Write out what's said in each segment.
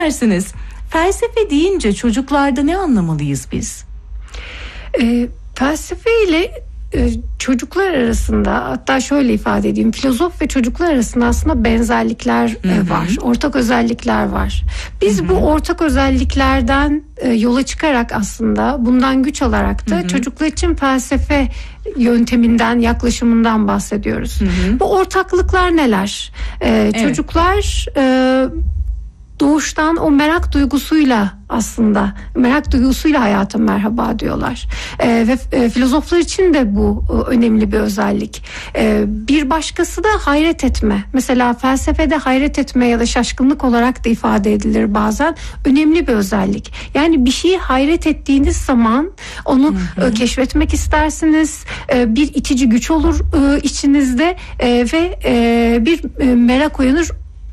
dersiniz? Felsefe deyince çocuklarda ne anlamalıyız biz? Felsefe ile çocuklar arasında, hatta şöyle ifade edeyim, filozof ve çocuklar arasında aslında benzerlikler var, ortak özellikler var. Biz bu ortak özelliklerden yola çıkarak, aslında bundan güç alarak da çocuklar için felsefe yönteminden, yaklaşımından bahsediyoruz. Bu ortaklıklar neler? Çocuklar doğuştan o merak duygusuyla, aslında merak duygusuyla hayata merhaba diyorlar. Ve filozoflar için de bu önemli bir özellik. Bir başkası da hayret etme. Mesela felsefede hayret etme ya da şaşkınlık olarak da ifade edilir bazen. Önemli bir özellik. Yani bir şeyi hayret ettiğiniz zaman onu keşfetmek istersiniz. Bir itici güç olur içinizde ve bir merak uyanır.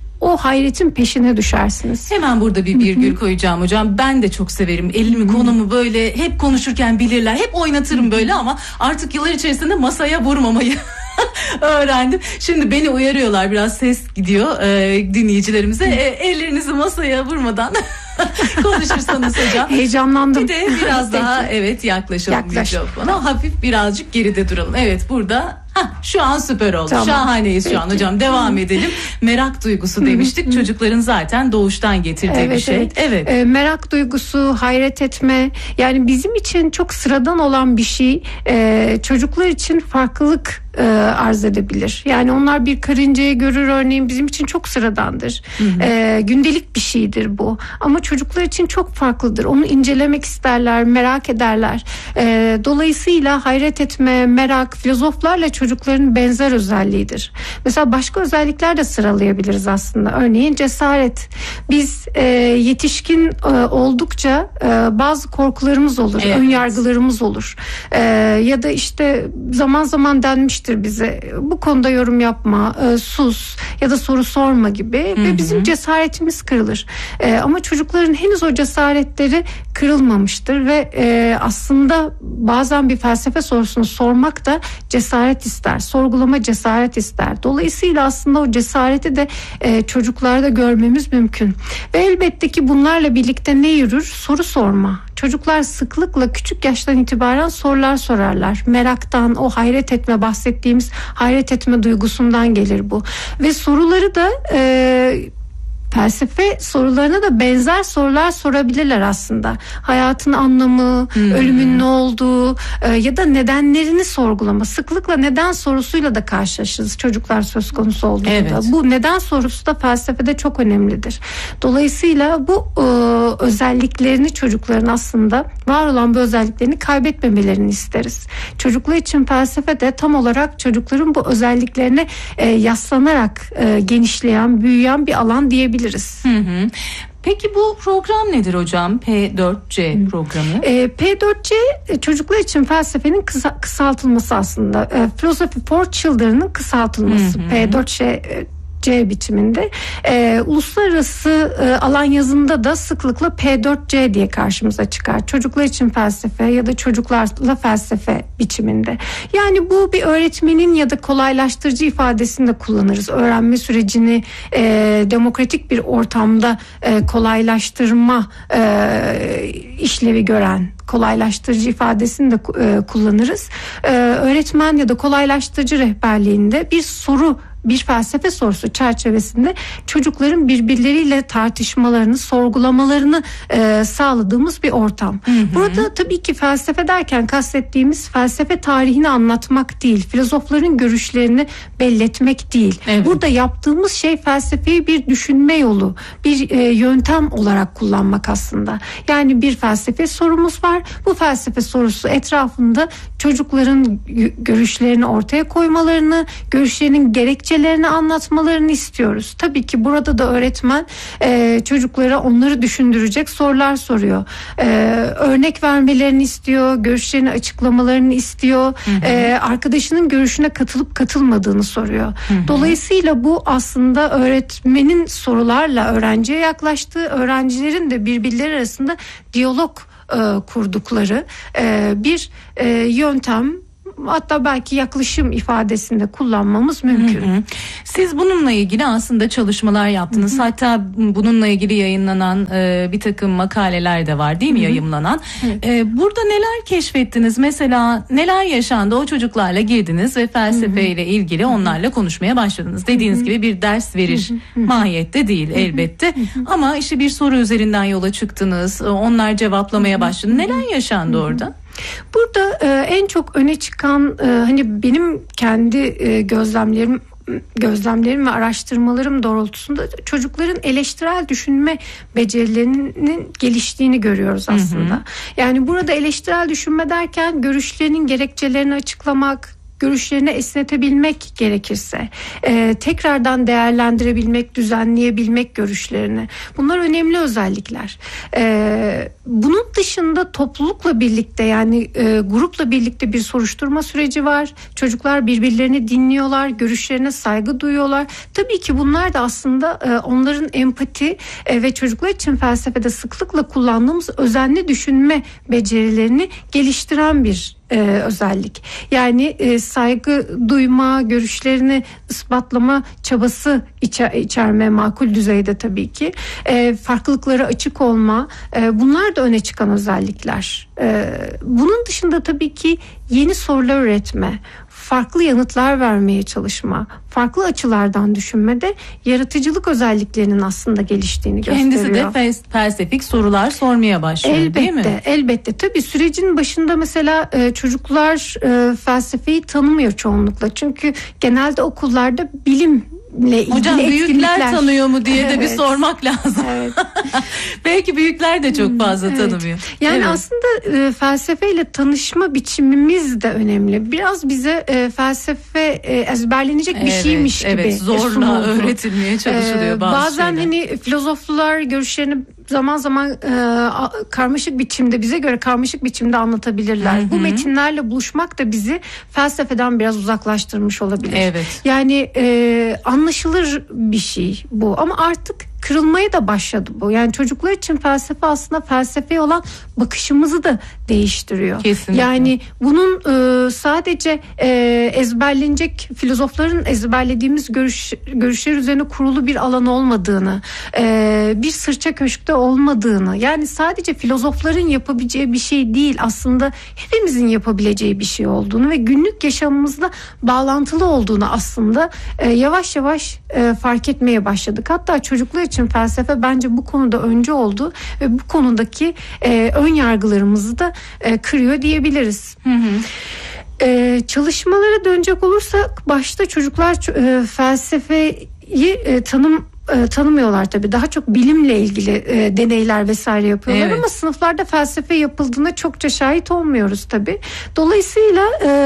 O hayretin peşine düşersiniz. Hemen burada bir virgül koyacağım hocam. Ben de çok severim. Elimi konumu böyle hep konuşurken bilirler. Hep oynatırım böyle ama artık yıllar içerisinde masaya vurmamayı öğrendim. Şimdi beni uyarıyorlar, biraz ses gidiyor dinleyicilerimize. Ellerinizi masaya vurmadan konuşursanız hocam. Heyecanlandım. Bir de biraz daha yaklaşalım mikrofona. Hafif birazcık geride duralım. Evet, burada şu an süper oldu. Tamam. Şahaneyiz şu an hocam. Devam edelim. Merak duygusu demiştik. Çocukların zaten doğuştan getirdiği bir şey. Evet. Merak duygusu, hayret etme. Yani bizim için çok sıradan olan bir şey çocuklar için farklılık arz edebilir. Yani onlar bir karıncayı görür örneğin, bizim için çok sıradandır. Gündelik bir şeydir bu. Ama çocuklar için çok farklıdır. Onu incelemek isterler, merak ederler. Dolayısıyla hayret etme, merak, filozoflarla çocukların benzer özelliğidir. Mesela başka özellikler de sıralayabiliriz aslında. Örneğin cesaret. Biz yetişkin oldukça bazı korkularımız olur, ön yargılarımız olur. Ya da işte zaman zaman denmiştir bize, bu konuda yorum yapma, sus ya da soru sorma gibi ve bizim cesaretimiz kırılır. Ama çocukların henüz o cesaretleri kırılmamıştır ve aslında bazen bir felsefe sorusunu sormak da cesaret ister. Sorgulama cesaret ister. Dolayısıyla aslında o cesareti de çocuklarda görmemiz mümkün. Ve elbette ki bunlarla birlikte ne yürür? Soru sorma. Çocuklar sıklıkla küçük yaştan itibaren sorular sorarlar. Meraktan, o hayret etme, bahsettiğimiz hayret etme duygusundan gelir bu. Ve soruları da felsefe sorularına da benzer sorular sorabilirler aslında. Hayatın anlamı, ölümün ne olduğu ya da nedenlerini sorgulama. Sıklıkla neden sorusuyla da karşılaşırız çocuklar söz konusu olduğunda. Evet. Bu neden sorusu da felsefede çok önemlidir. Dolayısıyla bu özelliklerini, çocukların aslında var olan bu özelliklerini kaybetmemelerini isteriz. Çocuklar için felsefe de tam olarak çocukların bu özelliklerine yaslanarak genişleyen, büyüyen bir alan diyebiliriz. Peki bu program nedir hocam? P4C programı. P4C çocuklar için felsefenin kısaltılması aslında. Philosophy for Children'ın kısaltılması. P4C biçiminde. Uluslararası alan yazında da sıklıkla P4C diye karşımıza çıkar. Çocuklar için felsefe ya da çocuklarla felsefe biçiminde. Yani bu bir öğretmenin ya da kolaylaştırıcı ifadesini de kullanırız. Öğrenme sürecini demokratik bir ortamda kolaylaştırma işlevi gören kolaylaştırıcı ifadesini de kullanırız. Öğretmen ya da kolaylaştırıcı rehberliğinde bir felsefe sorusu çerçevesinde çocukların birbirleriyle tartışmalarını, sorgulamalarını sağladığımız bir ortam. Burada tabii ki felsefe derken kastettiğimiz felsefe tarihini anlatmak değil, filozofların görüşlerini belletmek değil. Evet. Burada yaptığımız şey felsefeyi bir düşünme yolu, bir yöntem olarak kullanmak aslında. Yani bir felsefe sorumuz var. Bu felsefe sorusu etrafında çocukların görüşlerini ortaya koymalarını, görüşlerinin gerekçelerini anlatmalarını istiyoruz. Tabii ki burada da öğretmen çocuklara onları düşündürecek sorular soruyor. Örnek vermelerini istiyor, görüşlerini açıklamalarını istiyor. Arkadaşının görüşüne katılıp katılmadığını soruyor. Dolayısıyla bu aslında öğretmenin sorularla öğrenciye yaklaştığı, öğrencilerin de birbirleri arasında diyalog kurdukları bir yöntem hatta belki yaklaşım ifadesinde kullanmamız mümkün. Siz bununla ilgili aslında çalışmalar yaptınız. Hatta bununla ilgili yayınlanan bir takım makaleler de var değil mi, yayımlanan? Burada neler keşfettiniz? Mesela neler yaşandı? O çocuklarla girdiniz ve felsefeyle ilgili onlarla konuşmaya başladınız. Dediğiniz gibi bir ders verir mahiyette değil elbette. Ama işte bir soru üzerinden yola çıktınız. Onlar cevaplamaya başladı. Neler yaşandı orada? Burada en çok öne çıkan hani benim kendi gözlemlerim ve araştırmalarım doğrultusunda çocukların eleştirel düşünme becerilerinin geliştiğini görüyoruz aslında. Yani burada eleştirel düşünme derken görüşlerinin gerekçelerini açıklamak, görüşlerini esnetebilmek gerekirse, tekrardan değerlendirebilmek, düzenleyebilmek görüşlerini. Bunlar önemli özellikler. Bunun dışında toplulukla birlikte, yani grupla birlikte bir soruşturma süreci var. Çocuklar birbirlerini dinliyorlar, görüşlerine saygı duyuyorlar. Tabii ki bunlar da aslında onların empati ve çocuklar için felsefede sıklıkla kullandığımız özenli düşünme becerilerini geliştiren bir özellik. Yani saygı duyma, görüşlerini ispatlama çabası içerme makul düzeyde tabii ki. Farklılıklara açık olma, bunlar da öne çıkan özellikler. Bunun dışında tabii ki yeni sorular üretme, farklı yanıtlar vermeye çalışma, farklı açılardan düşünmede yaratıcılık özelliklerinin aslında geliştiğini gösteriyor. Kendisi de felsefik sorular sormaya başlıyor, elbette, değil mi? Elbette. Tabii sürecin başında mesela çocuklar felsefeyi tanımıyor çoğunlukla. Çünkü genelde okullarda bilimle ilgili hocam büyükler tanıyor mu diye de bir sormak lazım. Evet. Belki büyükler de çok fazla tanımıyor. Yani aslında felsefeyle tanışma biçimimiz de önemli. Biraz bize felsefe ezberlenecek bir şeymiş gibi zorla öğretilmeye çalışılıyor bazen hani filozoflar görüşlerini zaman zaman karmaşık biçimde, bize göre karmaşık biçimde anlatabilirler. Bu metinlerle buluşmak da bizi felsefeden biraz uzaklaştırmış olabilir. Yani anlaşılır bir şey bu ama artık kırılmaya da başladı bu. Yani çocuklar için felsefe aslında felsefeye olan bakışımızı da değiştiriyor. Kesinlikle. Yani bunun sadece ezberlenecek, filozofların ezberlediğimiz görüşler üzerine kurulu bir alan olmadığını, bir sırça köşkte olmadığını, yani sadece filozofların yapabileceği bir şey değil, aslında hepimizin yapabileceği bir şey olduğunu ve günlük yaşamımızla bağlantılı olduğunu aslında yavaş yavaş fark etmeye başladık. Hatta çocuklar için felsefe bence bu konuda öncü oldu ve bu konudaki ön yargılarımızı da kırıyor diyebiliriz. Çalışmalara dönecek olursak başta çocuklar felsefeyi tanımıyorlar tabii. Daha çok bilimle ilgili deneyler vesaire yapıyorlar ama sınıflarda felsefe yapıldığına çokça şahit olmuyoruz tabii. Dolayısıyla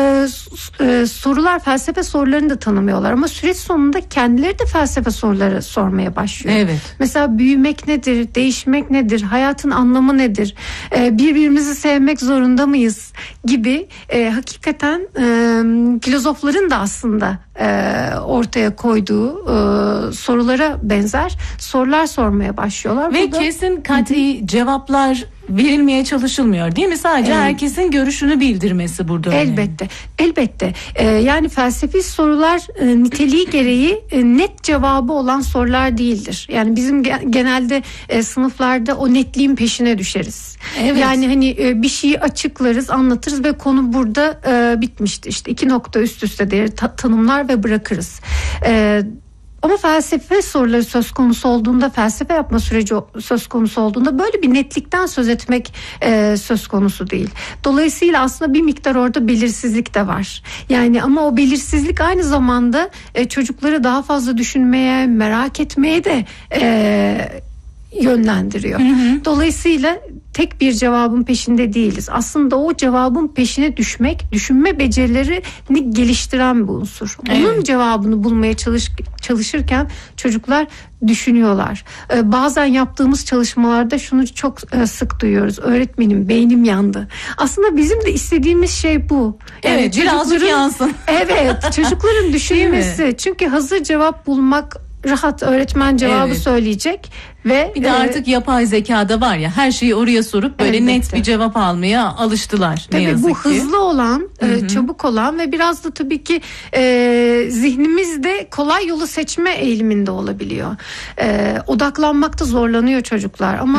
felsefe sorularını da tanımıyorlar ama süreç sonunda kendileri de felsefe soruları sormaya başlıyor. Mesela büyümek nedir? Değişmek nedir? Hayatın anlamı nedir? Birbirimizi sevmek zorunda mıyız? Gibi hakikaten filozofların da aslında ortaya koyduğu sorulara benzer sorular sormaya başlıyorlar. Ve kesin kat'i cevaplar verilmeye çalışılmıyor değil mi? Sadece herkesin görüşünü bildirmesi burada önemli. Elbette. Yani felsefi sorular niteliği gereği net cevabı olan sorular değildir. Yani bizim genelde sınıflarda o netliğin peşine düşeriz. Yani hani bir şeyi açıklarız, anlatırız ve konu burada bitmişti. İşte 2 nokta üst üste diye tanımlar ve bırakırız. Ama felsefe soruları söz konusu olduğunda, felsefe yapma süreci söz konusu olduğunda böyle bir netlikten söz etmek söz konusu değil. Dolayısıyla aslında bir miktar orada belirsizlik de var. Yani ama o belirsizlik aynı zamanda çocukları daha fazla düşünmeye, merak etmeye de yönlendiriyor. Dolayısıyla tek bir cevabın peşinde değiliz. Aslında o cevabın peşine düşmek, düşünme becerilerini geliştiren bir unsur. Onun cevabını bulmaya çalışırken çocuklar düşünüyorlar. Bazen yaptığımız çalışmalarda şunu çok sık duyuyoruz. Öğretmenim, beynim yandı. Aslında bizim de istediğimiz şey bu. Birazcık yansın. Çocukların düşünmesi. Çünkü hazır cevap bulmak rahat öğretmen cevabı Evet. söyleyecek ve Bir de artık yapay zekada var ya, her şeyi oraya sorup böyle Elbette. net bir cevap almaya alıştılar. Ne tabii yazık bu ki. hızlı olan, çabuk olan ve biraz da tabii ki zihnimizde kolay yolu seçme eğiliminde olabiliyor. Odaklanmakta zorlanıyor çocuklar ama